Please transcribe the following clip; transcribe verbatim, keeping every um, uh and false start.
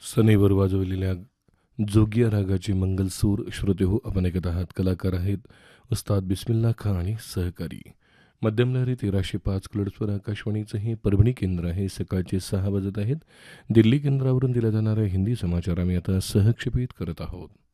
सनईवर वाजवलेल्या जोगिया रागाची मंगलसूर श्रोते हो आपण ऐकत आहात. कलाकार आहेत उस्ताद बिस्मिल्ला खान आणि सहकारी. मध्यम लहरी तेराशे पाच किलोहर्ट्झवर आकाशवाणीचं हे परभणी केंद्र आहे. सकाळचे सहा वाजत आहेत. दिल्ली केंद्रावरून दिला जाणारा हिंदी समाचार आम्ही आता सहक्षेपित करत आहोत.